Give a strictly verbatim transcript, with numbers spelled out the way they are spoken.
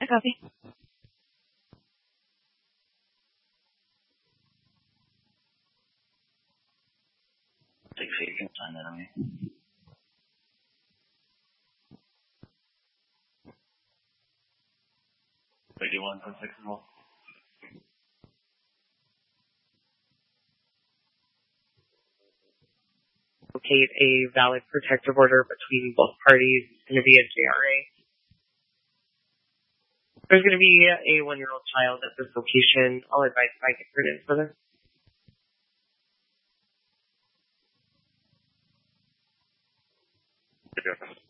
copy. Take so you can sign that on me. Wait, you want six as well? Locate a valid protective order between both parties. It's going to be a J R A. There's going to be a one-year-old child at this location. I'll advise if I get put in for this. Okay.